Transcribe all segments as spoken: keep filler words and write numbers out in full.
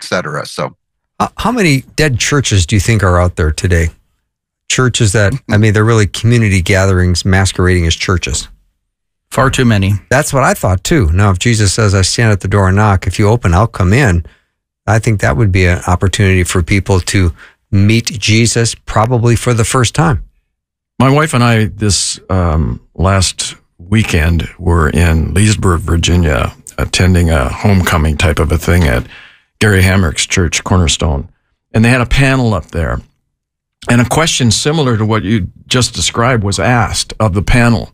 cetera. So, uh, how many dead churches do you think are out there today? Churches that, I mean, they're really community gatherings masquerading as churches. Far too many. That's what I thought too. Now, if Jesus says, I stand at the door and knock, if you open, I'll come in. I think that would be an opportunity for people to meet Jesus probably for the first time. My wife and I, this um, last weekend, were in Leesburg, Virginia, attending a homecoming type of a thing at Gary Hamrick's church, Cornerstone. And they had a panel up there. And a question similar to what you just described was asked of the panel.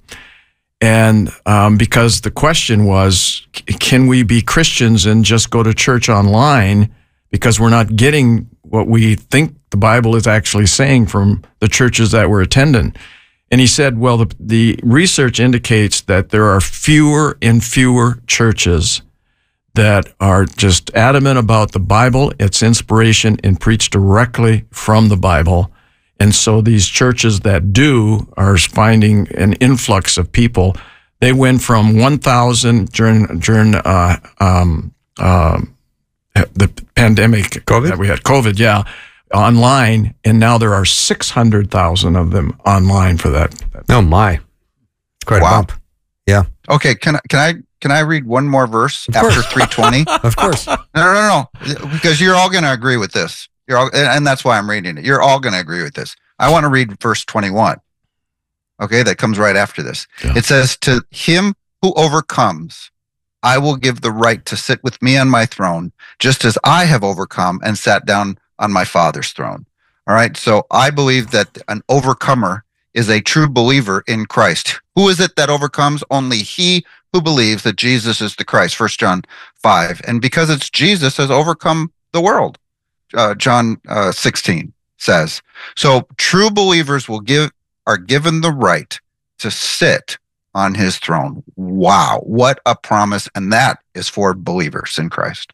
And um, because the question was, can we be Christians and just go to church online because we're not getting what we think the Bible is actually saying from the churches that we're attending? And he said, well, the, the research indicates that there are fewer and fewer churches that are just adamant about the Bible, its inspiration, and preach directly from the Bible. And so these churches that do are finding an influx of people. They went from one thousand during during uh, um, uh, the pandemic COVID? that we had, COVID, yeah, online, and now there are six hundred thousand of them online for that. Oh my, it's quite Wow. a bump. Yeah, okay, can I can I can I read one more verse Of after course. three twenty? of course. No, no, no, because you're all going to agree with this. You're all, and that's why I'm reading it. You're all going to agree with this. I want to read verse twenty-one. Okay, that comes right after this. Yeah. It says, to him who overcomes, I will give the right to sit with me on my throne, just as I have overcome and sat down on my Father's throne. All right, so I believe that an overcomer is a true believer in Christ. Who is it that overcomes? Only he who believes that Jesus is the Christ, First John five. And because it's Jesus has overcome the world, uh, John uh, sixteen says. So true believers will give are given the right to sit on his throne. Wow, what a promise. And that is for believers in Christ.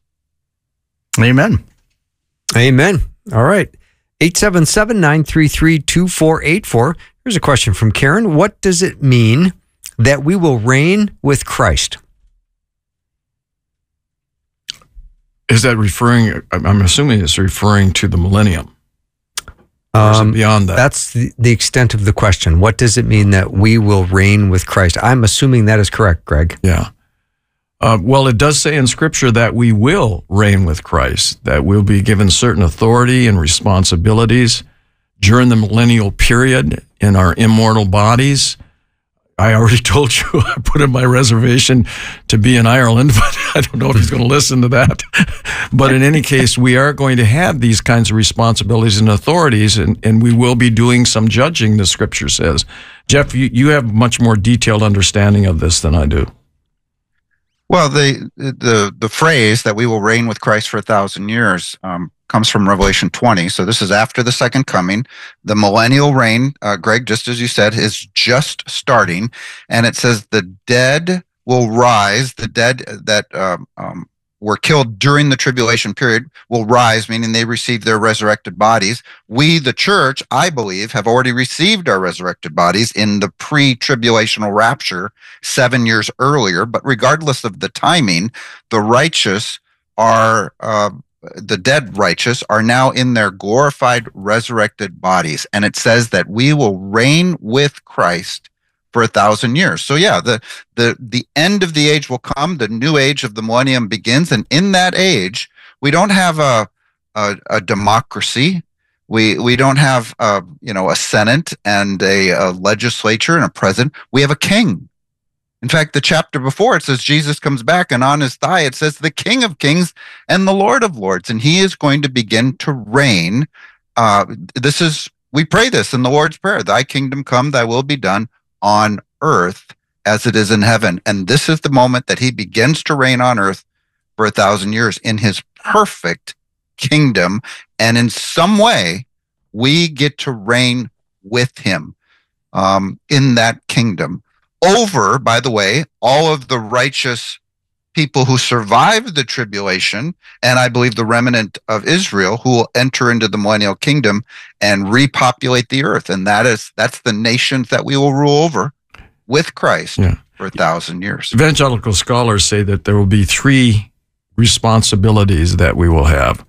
Amen. Amen. All right. eight seven seven, nine three three, two four eight four. Here's a question from Karen. What does it mean that we will reign with Christ? Is that referring, I'm assuming it's referring to the millennium. Or is it Um, beyond that? That's the, the extent of the question. What does it mean that we will reign with Christ? I'm assuming that is correct, Greg. Yeah. Uh, well, it does say in Scripture that we will reign with Christ, that we'll be given certain authority and responsibilities during the millennial period in our immortal bodies. I already told you I put in my reservation to be in Ireland, but I don't know if he's going to listen to that. But in any case, we are going to have these kinds of responsibilities and authorities, and, and we will be doing some judging, the Scripture says. Jeff, you, you have much more detailed understanding of this than I do. Well, the the the phrase that we will reign with Christ for a thousand years um, comes from Revelation twenty. So this is after the second coming. The millennial reign, uh, Greg, just as you said, is just starting, and it says the dead will rise. The dead that um, um, were killed during the tribulation period will rise, meaning they receive their resurrected bodies. We, the church, I believe, have already received our resurrected bodies in the pre-tribulational rapture seven years earlier. But regardless of the timing, the righteous are, uh, the dead righteous are now in their glorified resurrected bodies. And it says that we will reign with Christ for a thousand years. So yeah, the, the, the end of the age will come. The new age of the millennium begins. And in that age, we don't have a, a, a democracy. We, we don't have, a, you know, a Senate and a, a legislature and a president. We have a king. In fact, the chapter before it says Jesus comes back, and on his thigh it says the King of Kings and the Lord of Lords. And he is going to begin to reign. Uh, this is, we pray this in the Lord's Prayer, thy kingdom come, thy will be done on earth as it is in heaven. And this is the moment that he begins to reign on earth for a thousand years in his perfect kingdom. And in some way, we get to reign with him um, in that kingdom over, by the way, all of the righteous people who survived the tribulation, and I believe the remnant of Israel who will enter into the millennial kingdom and repopulate the earth. And that is, that's the nations that we will rule over with Christ Yeah. for a thousand years. Evangelical scholars say that there will be three responsibilities that we will have.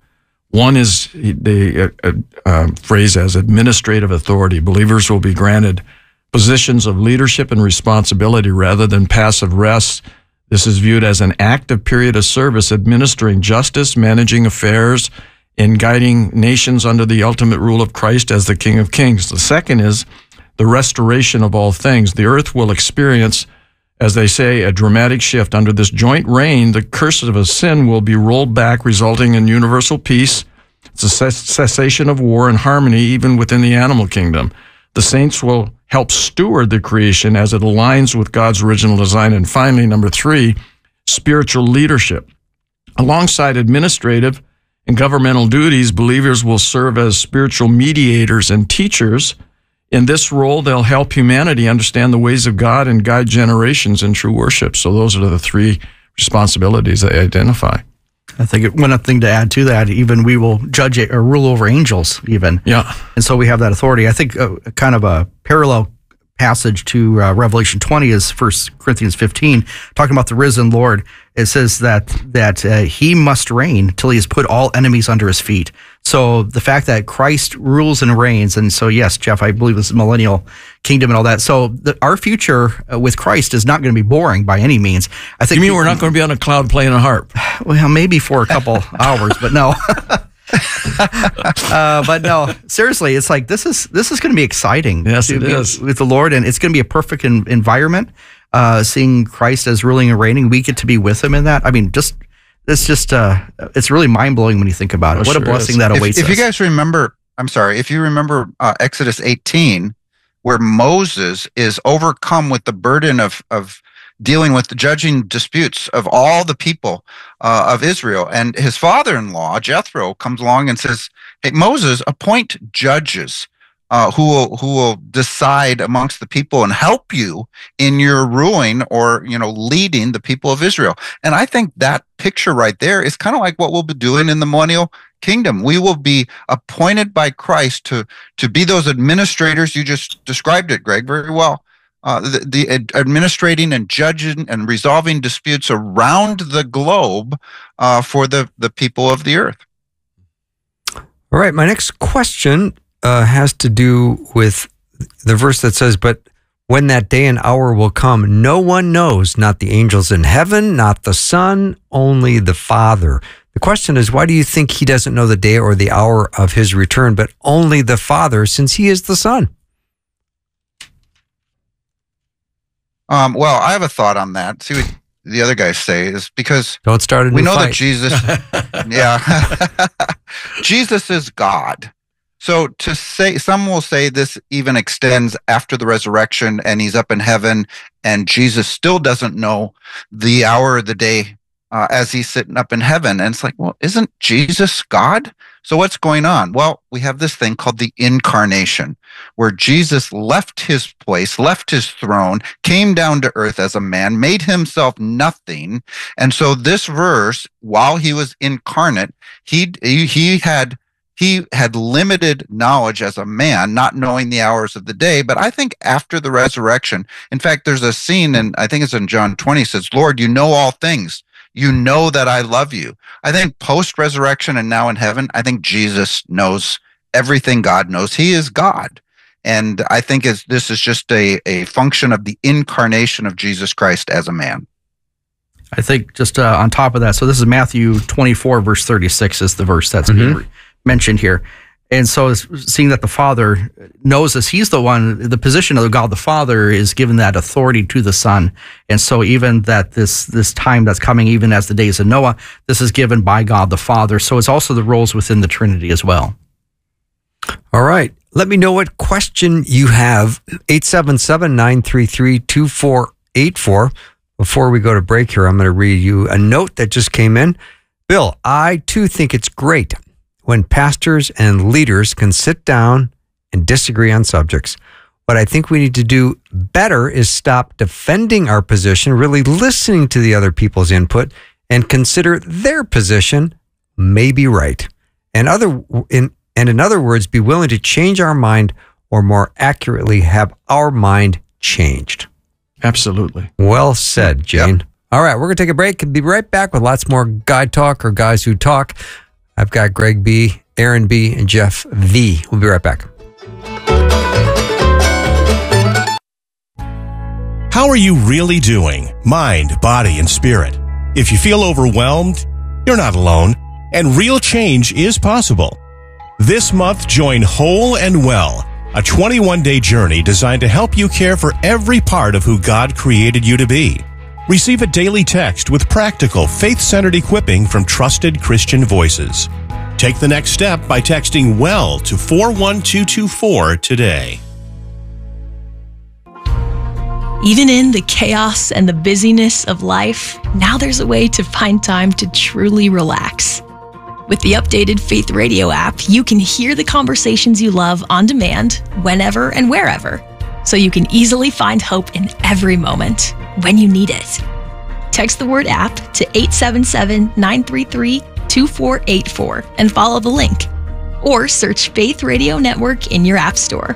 One is the uh, uh, phrase as administrative authority. Believers will be granted positions of leadership and responsibility rather than passive rest. This is viewed as an active period of service, administering justice, managing affairs, and guiding nations under the ultimate rule of Christ as the King of Kings. The second is the restoration of all things. The earth will experience, as they say, a dramatic shift. Under this joint reign, the curse of a sin will be rolled back, resulting in universal peace. It's a cessation of war and harmony even within the animal kingdom. The saints will help steward the creation as it aligns with God's original design. And finally, number three, spiritual leadership. Alongside administrative and governmental duties, believers will serve as spiritual mediators and teachers. In this role, they'll help humanity understand the ways of God and guide generations in true worship. So those are the three responsibilities they identify. I think one thing to add to that, even we will judge or rule over angels even. Yeah. And so we have that authority. I think uh, kind of a parallel passage to uh, Revelation twenty is First Corinthians fifteen, talking about the risen Lord. It says that that uh, he must reign till he has put all enemies under his feet. So the fact that Christ rules and reigns, and so yes, Jeff, I believe this is millennial kingdom and all that. So the, our future uh, with Christ is not going to be boring by any means. I think. You mean we're not going to be on a cloud playing a harp? Well, maybe for a couple hours, but no. uh, but no, seriously, it's like this is this is going to be exciting. Yes, it be is with the Lord, and it's going to be a perfect in, environment. Uh, seeing Christ as ruling and reigning, we get to be with Him in that. I mean, just it's just uh, it's really mind blowing when you think about it. Oh, what sure a blessing is. that If, awaits if us. you guys remember, I'm sorry, if you remember uh, Exodus eighteen, where Moses is overcome with the burden of of dealing with the judging disputes of all the people uh, of Israel. And his father-in-law, Jethro, comes along and says, hey, Moses, appoint judges uh, who will who will decide amongst the people and help you in your ruling or, you know, leading the people of Israel. And I think that picture right there is kind of like what we'll be doing in the millennial kingdom. We will be appointed by Christ to, to be those administrators. You just described it, Greg, very well. Uh, the, the ad- administrating and judging and resolving disputes around the globe uh, for the, the people of the earth. All right, my next question uh, has to do with the verse that says, but when that day and hour will come, no one knows, not the angels in heaven, not the Son, only the Father. The question is, why do you think he doesn't know the day or the hour of his return, but only the Father, since he is the Son? Um, well, I have a thought on that. See what the other guys say is because Don't start a new we know fight. that Jesus, yeah, Jesus is God. So to say, some will say this even extends after the resurrection and he's up in heaven and Jesus still doesn't know the hour or the day uh, as he's sitting up in heaven. And it's like, well, isn't Jesus God? So what's going on? Well, we have this thing called the incarnation, where Jesus left his place, left his throne, came down to earth as a man, made himself nothing. And so this verse, while he was incarnate, he he, he had he had limited knowledge as a man, not knowing the hours of the day. But I think after the resurrection, in fact, there's a scene, and I think it's in John twenty, says, Lord, you know all things. You know that I love you. I think post-resurrection and now in heaven, I think Jesus knows everything God knows. He is God. And I think it's, this is just a, a function of the incarnation of Jesus Christ as a man. I think just uh, on top of that, so this is Matthew twenty-four, verse thirty-six is the verse that's Mm-hmm. being mentioned here. And so it's seeing that the Father knows this, he's the one, the position of God the Father is given that authority to the Son. And so even that this this time that's coming, even as the days of Noah, this is given by God the Father. So it's also the roles within the Trinity as well. All right. Let me know what question you have. eight seven seven, nine three three, two four eight four. Before we go to break here, I'm going to read you a note that just came in. Bill, I too think it's great when pastors and leaders can sit down and disagree on subjects. What I think we need to do better is stop defending our position, really listening to the other people's input, and consider their position may be right. And other in and in other words, be willing to change our mind, or more accurately, have our mind changed. Absolutely. Well said, Jane. Yep. All right, we're going to take a break and be right back with lots more Guy Talk or Guys Who Talk. I've got Greg B., Aaron B., and Jeff V. We'll be right back. How are you really doing? Mind, body, and spirit. If you feel overwhelmed, you're not alone, and real change is possible. This month, join Whole and Well, a twenty-one day journey designed to help you care for every part of who God created you to be. Receive a daily text with practical, faith-centered equipping from trusted Christian voices. Take the next step by texting WELL to four one two two four today. Even in the chaos and the busyness of life, now there's a way to find time to truly relax. With the updated Faith Radio app, you can hear the conversations you love on demand, whenever and wherever, so you can easily find hope in every moment, when you need it. Text the word app to eight seven seven, nine three three, two four eight four and follow the link. Or search Faith Radio Network in your app store.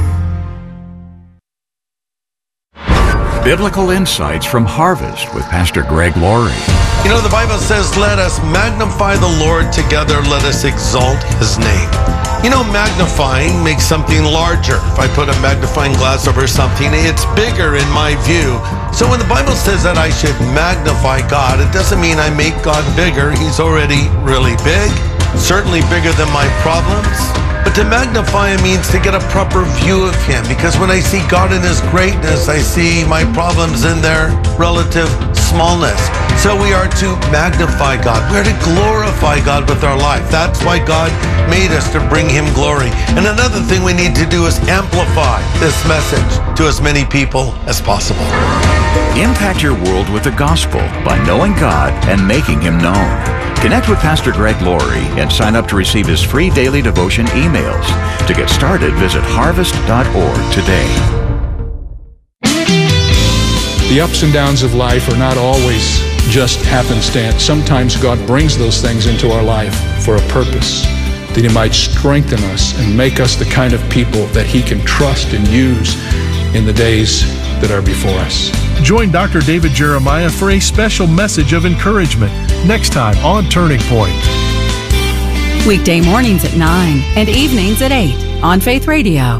Biblical insights from Harvest with Pastor Greg Laurie. You know, the Bible says, let us magnify the Lord together, let us exalt his name. You know, magnifying makes something larger. If I put a magnifying glass over something, it's bigger in my view. So when the Bible says that I should magnify God, it doesn't mean I make God bigger. He's already really big, certainly bigger than my problems. But to magnify him means to get a proper view of him, because when I see God in his greatness, I see my problems in their relative smallness. So we are to magnify God. We're to glorify God with our life. That's why God made us, to bring him glory. And another thing we need to do is amplify this message to as many people as possible. Impact your world with the gospel by knowing God and making him known. Connect with Pastor Greg Laurie and sign up to receive his free daily devotion emails. To get started, visit harvest dot org today. The ups and downs of life are not always just happenstance. Sometimes God brings those things into our life for a purpose, that he might strengthen us and make us the kind of people that he can trust and use in the days that are before us. Join Doctor David Jeremiah for a special message of encouragement next time on Turning Point. Weekday mornings at nine and evenings at eight on Faith Radio.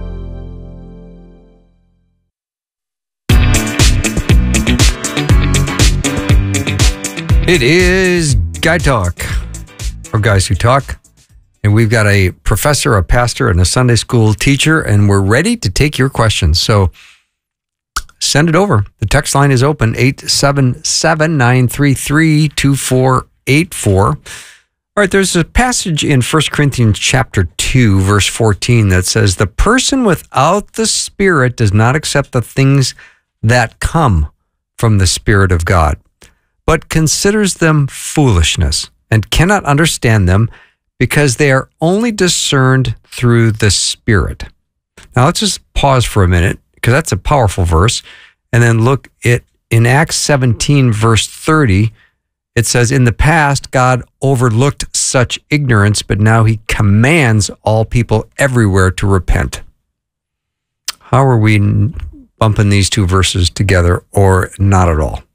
It is Guy Talk, or Guys Who Talk. And we've got a professor, a pastor, and a Sunday school teacher, and we're ready to take your questions. So send it over. The text line is open, eight seven seven, nine three three, two four eight four. All right, there's a passage in First Corinthians chapter two, verse fourteen that says, the person without the Spirit does not accept the things that come from the Spirit of God, but considers them foolishness and cannot understand them because they are only discerned through the Spirit. Now let's just pause for a minute, because that's a powerful verse, and then look at in Acts seventeen, verse thirty. It says, in the past, God overlooked such ignorance, but now he commands all people everywhere to repent. How are we bumping these two verses together, or not at all?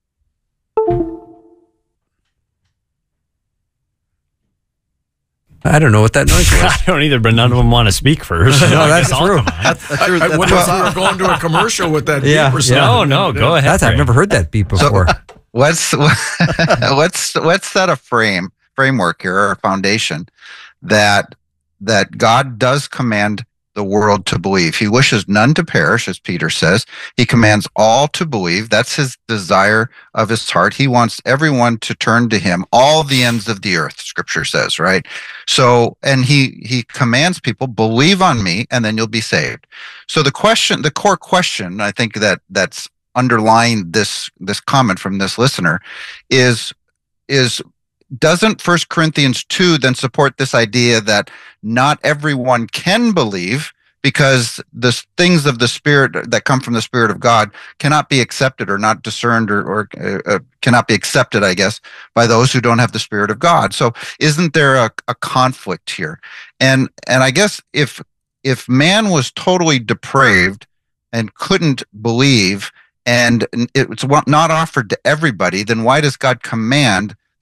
I don't know what that noise was. I don't either, but none of them want to speak first. No, that's true. That's, that's true. I, I wonder if we were going to a commercial with that yeah, beep or something. No, no, go ahead. That's, I've never heard that beep before. So, let's let's let's set a frame framework here, or a foundation that that God does command the world to believe. He wishes none to perish, as Peter says. He commands all to believe. That's his desire of his heart. He wants everyone to turn to him, all the ends of the earth, Scripture says, right? So, and he he commands people, believe on me, and then you'll be saved. So the question, the core question, I think that that's underlying this this comment from this listener is is doesn't First Corinthians two then support this idea that not everyone can believe, because the things of the Spirit that come from the Spirit of God cannot be accepted, or not discerned, or, or uh, cannot be accepted, I guess, by those who don't have the Spirit of God? So isn't there a, a conflict here? And and I guess if if man was totally depraved and couldn't believe, and it's not offered to everybody, then why does God command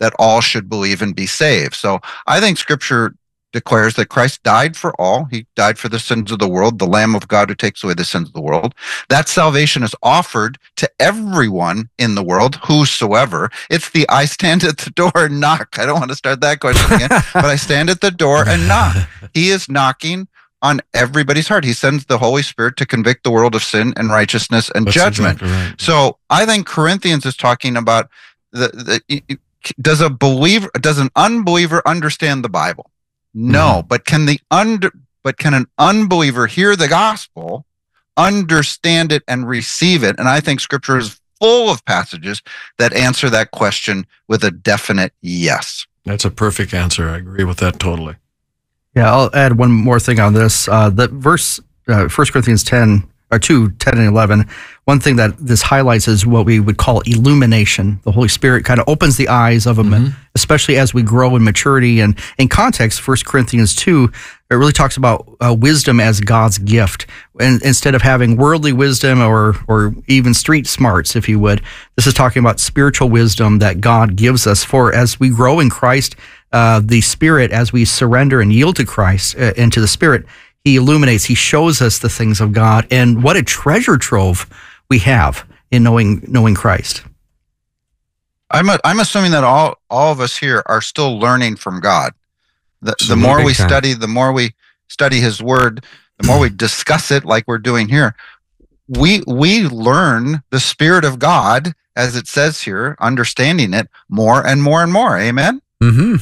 that all should believe and be saved. So I think Scripture declares that Christ died for all. He died for the sins of the world, the Lamb of God who takes away the sins of the world. That salvation is offered to everyone in the world, whosoever. It's the I stand at the door and knock. I don't want to start that question again, but I stand at the door and knock. He is knocking on everybody's heart. He sends the Holy Spirit to convict the world of sin and righteousness and That's judgment. exactly right. So I think Corinthians is talking about the, the does a believer, does an unbeliever understand the Bible? No, mm-hmm. but can the under, but can an unbeliever hear the gospel, understand it, and receive it? And I think Scripture is full of passages that answer that question with a definite yes. That's a perfect answer. I agree with that totally. Yeah, I'll add one more thing on this. Uh, the verse, uh, First Corinthians ten, or two, ten and eleven, one thing that this highlights is what we would call illumination. The Holy Spirit kind of opens the eyes of them, mm-hmm. especially as we grow in maturity. And in context, First Corinthians two, it really talks about uh, wisdom as God's gift. And instead of having worldly wisdom or or even street smarts, if you would, this is talking about spiritual wisdom that God gives us. For as we grow in Christ, uh, the Spirit, as we surrender and yield to Christ uh, and to the Spirit, He illuminates, He shows us the things of God, and what a treasure trove we have in knowing knowing Christ. I'm a, I'm assuming that all all of us here are still learning from God. The, the more we study, the more we study His Word, the more we discuss it, like we're doing here. We we learn the Spirit of God, as it says here, understanding it more and more and more. Amen. Mm-hmm.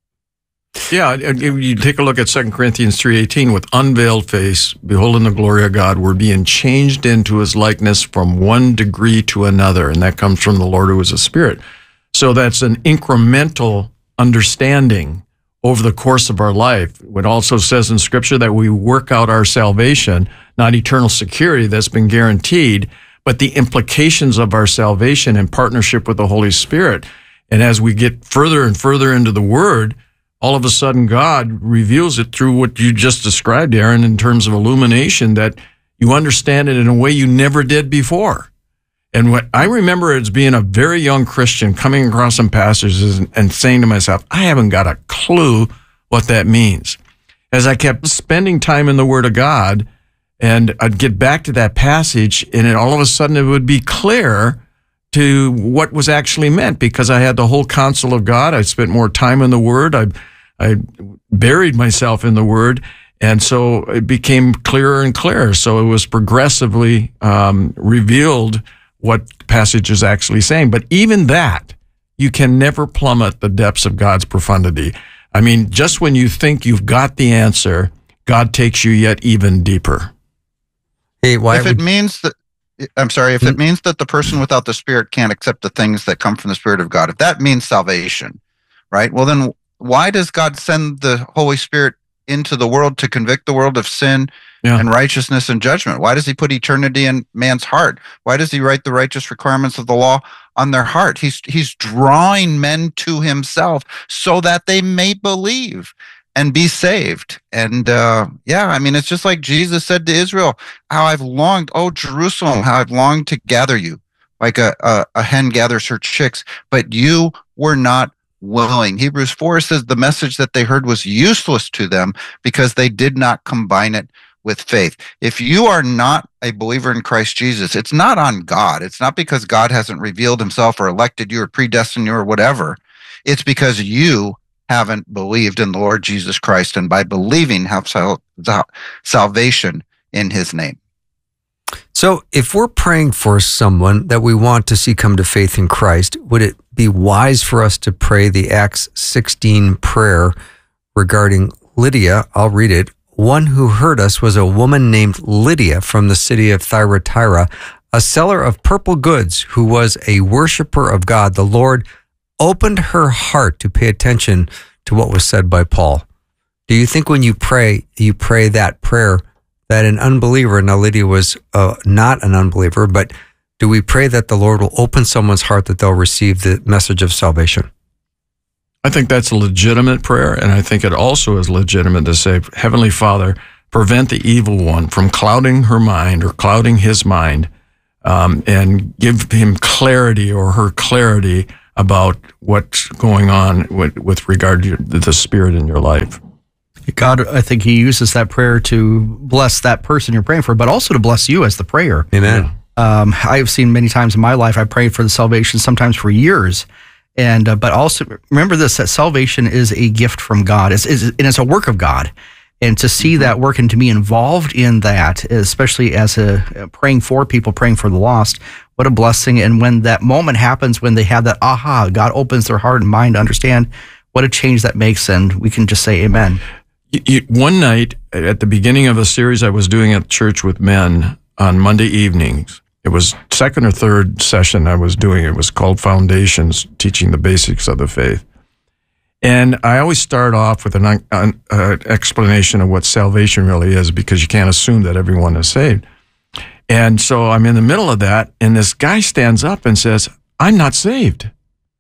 Yeah, you take a look at Second Corinthians three eighteen, with unveiled face, beholding the glory of God, we're being changed into His likeness from one degree to another, and that comes from the Lord who is a Spirit. So that's an incremental understanding over the course of our life. It also says in Scripture that we work out our salvation, not eternal security that's been guaranteed, but the implications of our salvation in partnership with the Holy Spirit. And as we get further and further into the Word, all of a sudden, God reveals it through what you just described, Aaron, in terms of illumination, that you understand it in a way you never did before. And what I remember as being a very young Christian coming across some passages and, and saying to myself, I haven't got a clue what that means. As I kept spending time in the Word of God, and I'd get back to that passage, and it, all of a sudden it would be clear to what was actually meant, because I had the whole counsel of God. I spent more time in the Word. I I buried myself in the Word, and so it became clearer and clearer. So it was progressively um, revealed what the passage is actually saying. But even that, you can never plummet the depths of God's profundity. I mean, just when you think you've got the answer, God takes you yet even deeper. Hey, why if it would... means that, I'm sorry, if mm-hmm. it means that the person without the Spirit can't accept the things that come from the Spirit of God, if that means salvation, right? Well, then why does God send the Holy Spirit into the world to convict the world of sin yeah. and righteousness and judgment? Why does He put eternity in man's heart? Why does He write the righteous requirements of the law on their heart? He's he's drawing men to Himself so that they may believe and be saved. And uh, yeah, I mean, it's just like Jesus said to Israel, how I've longed, oh, Jerusalem, how I've longed to gather you like a, a, a hen gathers her chicks, but you were not willing. Hebrews four says the message that they heard was useless to them because they did not combine it with faith. If you are not a believer in Christ Jesus, it's not on God. It's not because God hasn't revealed Himself or elected you or predestined you or whatever. It's because you haven't believed in the Lord Jesus Christ, and by believing have sal- salvation in His name. So if we're praying for someone that we want to see come to faith in Christ, would it be wise for us to pray the Acts sixteen prayer regarding Lydia? I'll read it. One who heard us was a woman named Lydia from the city of Thyatira, a seller of purple goods who was a worshiper of God. The Lord opened her heart to pay attention to what was said by Paul. Do you think when you pray, you pray that prayer that an unbeliever, now Lydia was uh, not an unbeliever, but do we pray that the Lord will open someone's heart that they'll receive the message of salvation? I think that's a legitimate prayer, and I think it also is legitimate to say, Heavenly Father, prevent the evil one from clouding her mind or clouding his mind, um, and give him clarity or her clarity about what's going on with, with regard to the Spirit in your life. God, I think he uses that prayer to bless that person you're praying for, but also to bless you as the prayer. Amen. Um, I've seen many times in my life, I prayed for the salvation, sometimes for years. And, uh, but also remember this, that salvation is a gift from God. It's, it's, and it's a work of God. And to see that work and to be involved in that, especially as a, a praying for people, praying for the lost, what a blessing. And when that moment happens, when they have that aha, God opens their heart and mind to understand what a change that makes. And we can just say amen. You, you, one night at the beginning of a series I was doing at church with men on Monday evenings, it was second or third session I was doing. It was called Foundations, teaching the basics of the faith. And I always start off with an uh, uh, explanation of what salvation really is, because you can't assume that everyone is saved. And so I'm in the middle of that, and this guy stands up and says, I'm not saved.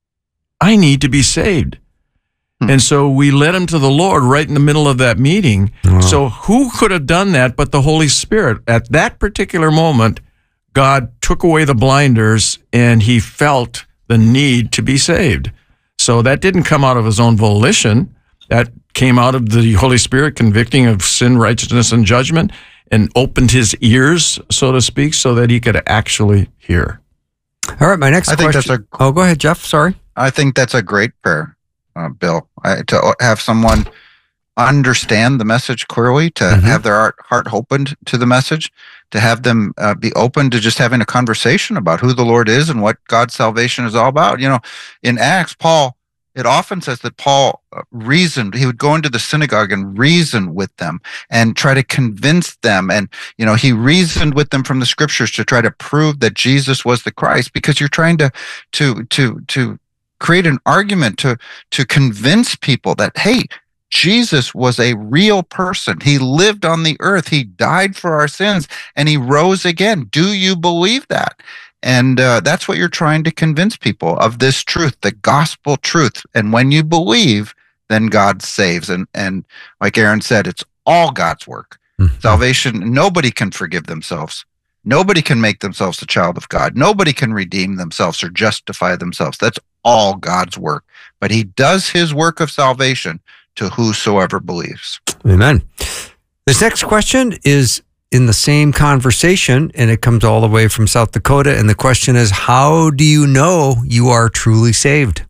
I need to be saved. And so we led him to the Lord right in the middle of that meeting. Wow. So who could have done that but the Holy Spirit? At that particular moment, God took away the blinders and he felt the need to be saved. So that didn't come out of his own volition. That came out of the Holy Spirit convicting of sin, righteousness, and judgment, and opened his ears, so to speak, so that he could actually hear. All right, my next I question. think that's a, oh, go ahead, Jeff. Sorry. I think that's a great prayer, uh, Bill, I, to have someone understand the message clearly, to mm-hmm. have their heart, heart opened to the message, to have them uh, be open to just having a conversation about who the Lord is and what God's salvation is all about. You know, in Acts, Paul, it often says that Paul reasoned, he would go into the synagogue and reason with them and try to convince them. And, you know, he reasoned with them from the scriptures to try to prove that Jesus was the Christ, because you're trying to, to, to, to create an argument to, to convince people that, hey, Jesus was a real person. He lived on the earth. He died for our sins and he rose again. Do you believe that? And uh, that's what you're trying to convince people of, this truth, the gospel truth. And when you believe, then God saves. And, and like Aaron said, it's all God's work. Mm-hmm. Salvation, nobody can forgive themselves. Nobody can make themselves a child of God. Nobody can redeem themselves or justify themselves. That's all God's work. But he does his work of salvation to whosoever believes. Amen. This next question is in the same conversation, and it comes all the way from South Dakota. And the question is, how do you know you are truly saved?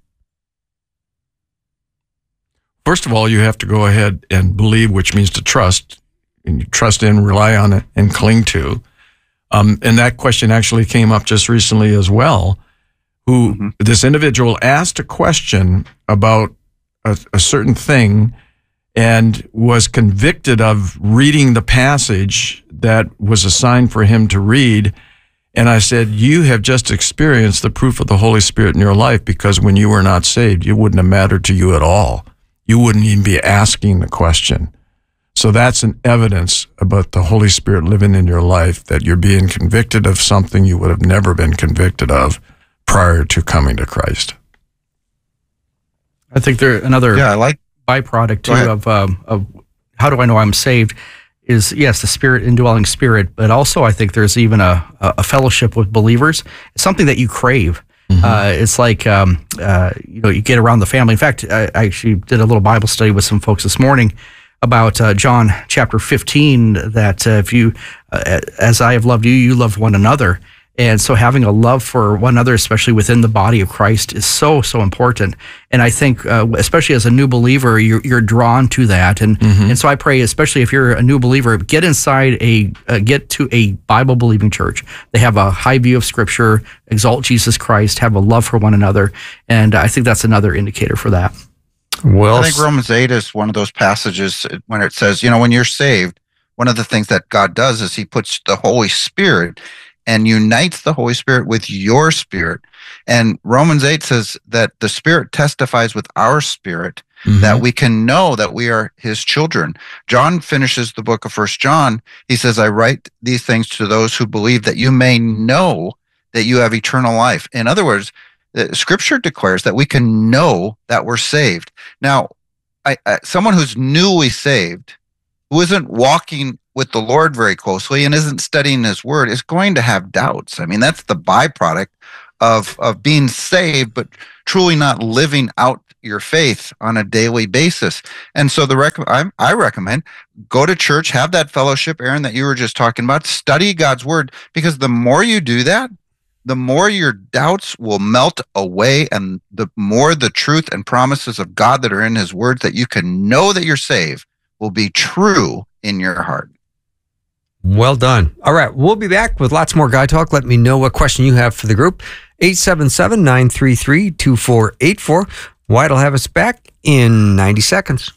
First of all, you have to go ahead and believe, which means to trust, and you trust in, rely on it, and cling to. Um, and that question actually came up just recently as well. Who mm-hmm. this individual asked a question about a, a certain thing and was convicted of reading the passage that was assigned for him to read. And I said, you have just experienced the proof of the Holy Spirit in your life, because when you were not saved, it wouldn't have mattered to you at all. You wouldn't even be asking the question. So that's an evidence about the Holy Spirit living in your life, that you're being convicted of something you would have never been convicted of prior to coming to Christ. I think there another yeah, I like byproduct too of um, of how do I know I'm saved is, yes, the Spirit, indwelling Spirit, but also I think there's even a a fellowship with believers. It's something that you crave. Mm-hmm. Uh, it's like um, uh, you know, you get around the family. In fact, I, I actually did a little Bible study with some folks this morning about uh, John chapter fifteen. That uh, if you, uh, as I have loved you, you love one another. And so having a love for one another, especially within the body of Christ, is so, so important. And I think, uh, especially as a new believer, you're, you're drawn to that. And mm-hmm. and so I pray, especially if you're a new believer, get inside a, uh, get to a Bible-believing church. They have a high view of Scripture, exalt Jesus Christ, have a love for one another. And I think that's another indicator for that. Well, I think Romans eight is one of those passages when it says, you know, when you're saved, one of the things that God does is he puts the Holy Spirit and unites the Holy Spirit with your spirit. And Romans eight says that the Spirit testifies with our spirit mm-hmm. that we can know that we are his children. John finishes the book of First John. He says, I write these things to those who believe, that you may know that you have eternal life. In other words, the Scripture declares that we can know that we're saved. Now, I, I, someone who's newly saved, who isn't walking with the Lord very closely and isn't studying his word, is going to have doubts. I mean, that's the byproduct of of being saved, but truly not living out your faith on a daily basis. And so the rec- I, I recommend go to church, have that fellowship, Aaron, that you were just talking about, study God's word, because the more you do that, the more your doubts will melt away, and the more the truth and promises of God that are in his words that you can know that you're saved will be true in your heart. Well done. All right, we'll be back with lots more Guy Talk. Let me know what question you have for the group. eight seven seven, nine three three, two four eight four. Wyatt will have us back in ninety seconds.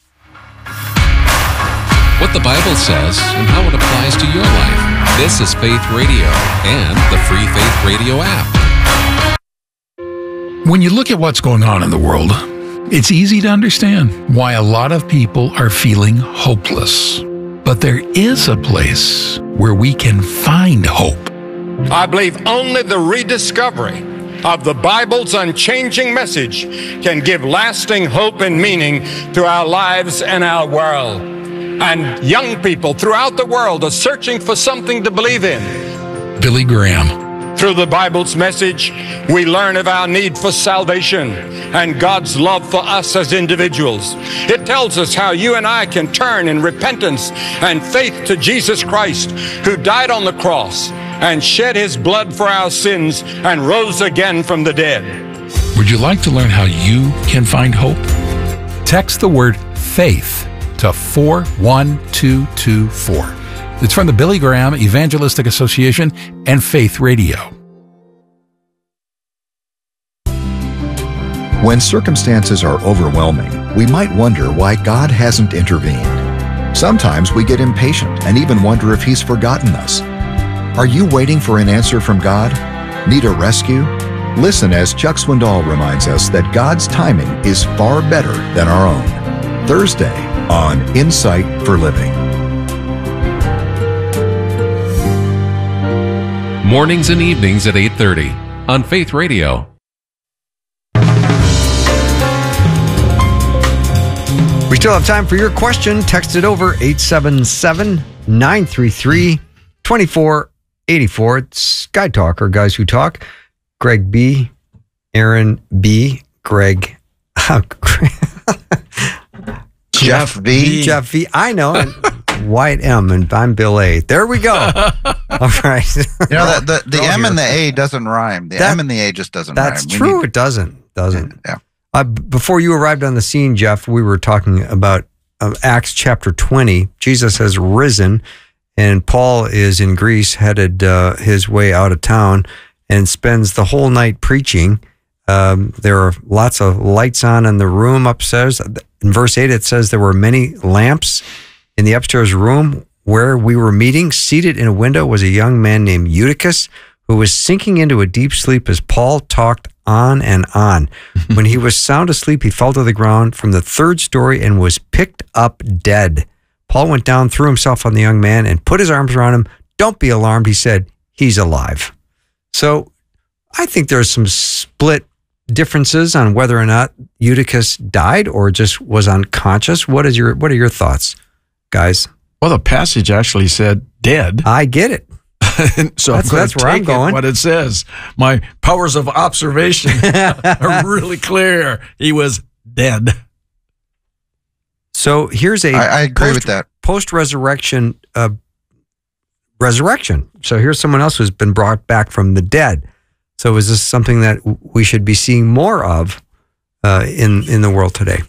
What the Bible says and how it applies to your life. This is Faith Radio and the free Faith Radio app. When you look at what's going on in the world, it's easy to understand why a lot of people are feeling hopeless. But there is a place where we can find hope. I believe only the rediscovery of the Bible's unchanging message can give lasting hope and meaning to our lives and our world. And young people throughout the world are searching for something to believe in. Billy Graham. Through the Bible's message, we learn of our need for salvation and God's love for us as individuals. It tells us how you and I can turn in repentance and faith to Jesus Christ, who died on the cross and shed his blood for our sins and rose again from the dead. Would you like to learn how you can find hope? Text the word FAITH to four one two two four. It's from the Billy Graham Evangelistic Association and Faith Radio. When circumstances are overwhelming, we might wonder why God hasn't intervened. Sometimes we get impatient and even wonder if He's forgotten us. Are you waiting for an answer from God? Need a rescue? Listen as Chuck Swindoll reminds us that God's timing is far better than our own. Thursday on Insight for Living. Mornings and evenings at eight thirty on Faith Radio. We still have time for your question. Text it over eight seven seven, nine three three, two four eight four. It's Guy Talk, or Guys Who Talk. Greg B, Aaron B, Greg, uh, Jeff V. Jeff V. I know. And Wyatt M. And I'm Bill A. There we go. All right. You know, the, the, the M and the A doesn't rhyme. The That- M and the A just doesn't That's rhyme. We true. need- It doesn't. Doesn't. Yeah. Uh, b- before you arrived on the scene, Jeff, we were talking about uh, Acts chapter twenty. Jesus has risen, and Paul is in Greece, headed uh, his way out of town, and spends the whole night preaching. Um, there are lots of lights on in the room upstairs. In verse eight, it says there were many lamps in the upstairs room where we were meeting. Seated in a window was a young man named Eutychus, who was sinking into a deep sleep as Paul talked on and on. When he was sound asleep, he fell to the ground from the third story and was picked up dead. Paul went down, threw himself on the young man, and put his arms around him. "Don't be alarmed," he said. "He's alive." So I think there's some split differences on whether or not Eutychus died or just was unconscious. What is your What are your thoughts, guys? Well, the passage actually said dead. I get it. So That's- I'm that's where I'm take it going. What it says. My powers of observation are really clear. He was dead. So here's a I, I agree with that. Post resurrection uh, resurrection. So here's someone else who's been brought back from the dead. So is this something that w- we should be seeing more of uh, in in the world today?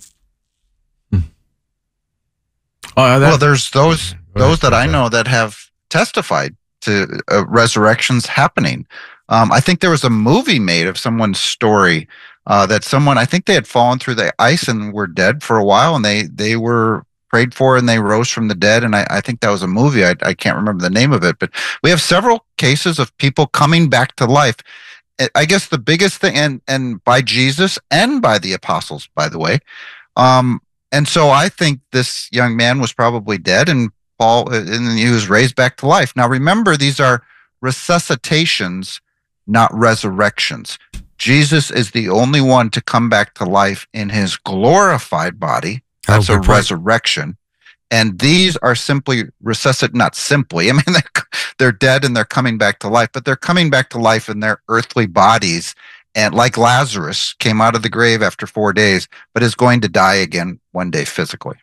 Oh, that, well, there's those Go ahead, those that I Jose. know that have testified to uh, resurrections happening. Um, I think there was a movie made of someone's story uh, that someone, I think they had fallen through the ice and were dead for a while, and they they were prayed for and they rose from the dead. And I, I think that was a movie. I, I can't remember the name of it, but we have several cases of people coming back to life. I- I guess the biggest thing, and and by Jesus and by the apostles, by the way. Um, and so I think this young man was probably dead, and Paul, and he was raised back to life. Now, remember, these are resuscitations, not resurrections. Jesus is the only one to come back to life in his glorified body. That's Oh, a good point. resurrection. And these are simply resuscitated, not simply, I mean, they're, they're dead and they're coming back to life, but they're coming back to life in their earthly bodies. And like Lazarus came out of the grave after four days, but is going to die again one day physically.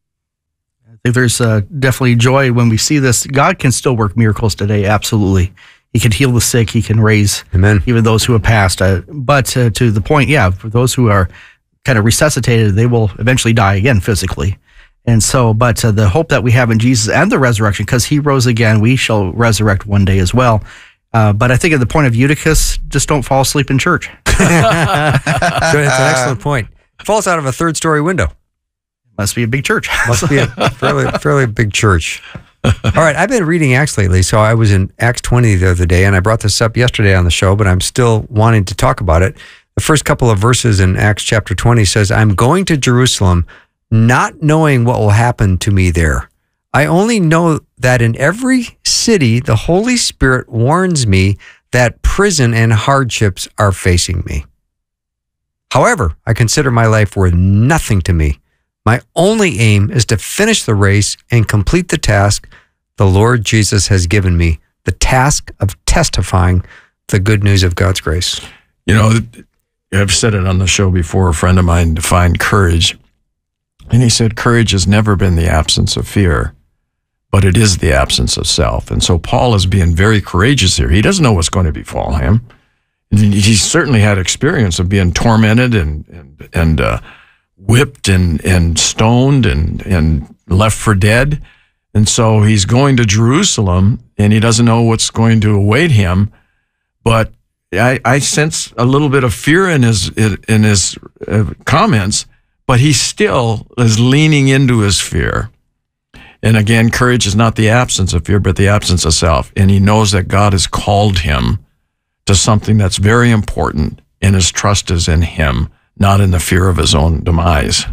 I think there's uh, definitely joy when we see this. God can still work miracles today, absolutely. He can heal the sick. He can raise Amen. even those who have passed. Uh, but uh, to the point, yeah, for those who are kind of resuscitated, they will eventually die again physically. And so, but uh, the hope that we have in Jesus and the resurrection, because he rose again, we shall resurrect one day as well. Uh, but I think at the point of Eutychus, just don't fall asleep in church. That's an excellent point. Falls out of a third story window. Must be a big church. Must be a fairly, fairly big church. All right, I've been reading Acts lately, so I was in Acts twenty the other day, and I brought this up yesterday on the show, but I'm still wanting to talk about it. The first couple of verses in Acts chapter twenty says, I'm going to Jerusalem, not knowing what will happen to me there. I only know that in every city, the Holy Spirit warns me that prison and hardships are facing me. However, I consider my life worth nothing to me. My only aim is to finish the race and complete the task the Lord Jesus has given me, the task of testifying the good news of God's grace. You know, I've said it on the show before. A friend of mine defined courage, and he said, courage has never been the absence of fear, but it is the absence of self. And so Paul is being very courageous here. He doesn't know what's going to befall him. He's certainly had experience of being tormented and and, and uh, whipped and, and stoned and, and left for dead. And so he's going to Jerusalem, and he doesn't know what's going to await him. But I, I sense a little bit of fear in his in his uh, comments, but he still is leaning into his fear. And again, courage is not the absence of fear, but the absence of self. And he knows that God has called him to something that's very important, and his trust is in him, not in the fear of his own demise.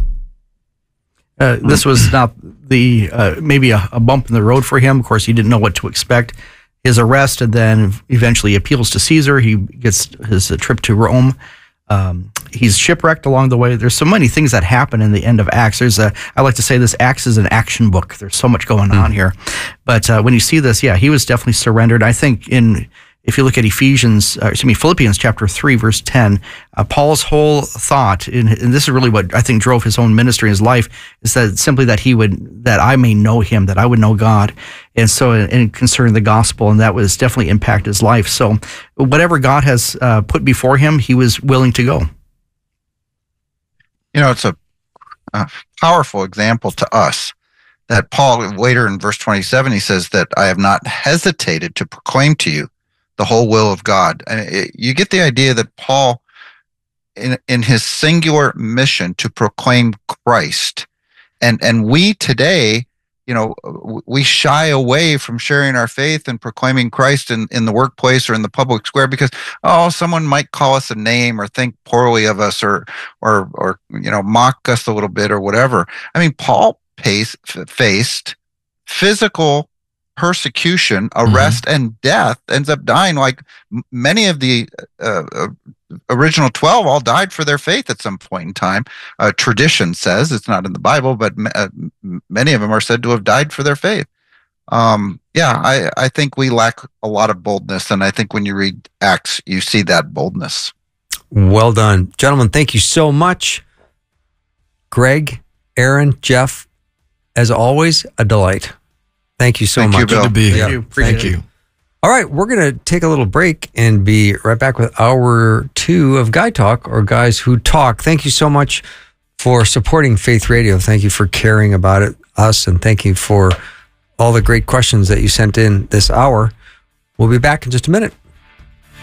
Uh, this was not the uh, maybe a, a bump in the road for him. Of course, he didn't know what to expect. His arrest, and then eventually appeals to Caesar. He gets his uh, trip to Rome. Um, he's shipwrecked along the way. There's so many things that happen in the end of Acts. There's a, I like to say this, Acts is an action book. There's so much going on here. But uh, when you see this, yeah, he was definitely surrendered. I think in if you look at Ephesians, uh, excuse me, Philippians chapter three, verse ten, uh, Paul's whole thought, in, and this is really what I think drove his own ministry in his life, is that simply that he would, that I may know him, that I would know God. And so, in concerning the gospel, and that was definitely impacted his life. So, whatever God has uh, put before him, he was willing to go. You know, it's a, a powerful example to us that Paul, later in verse twenty-seven, he says that I have not hesitated to proclaim to you the whole will of God. And it, you get the idea that Paul, in in his singular mission to proclaim Christ, and and we today, you know, we shy away from sharing our faith and proclaiming Christ in, in the workplace or in the public square because, oh, someone might call us a name or think poorly of us or or or you know, mock us a little bit or whatever. I mean, Paul pace, faced physical persecution, arrest, mm-hmm. and death, ends up dying. Like many of the uh, uh, original twelve all died for their faith at some point in time. Uh, tradition says, it's not in the Bible, but uh, many of them are said to have died for their faith. Um, yeah, I, I think we lack a lot of boldness, and I think when you read Acts, you see that boldness. Well done. Gentlemen, thank you so much. Greg, Aaron, Jeff, as always, a delight. Thank you so Thank much. You, Bill. Good to be here. Thank you. Thank you. All right, we're going to take a little break and be right back with hour two of Guy Talk, or Guys Who Talk. Thank you so much for supporting Faith Radio. Thank you for caring about it, us, and thank you for all the great questions that you sent in this hour. We'll be back in just a minute.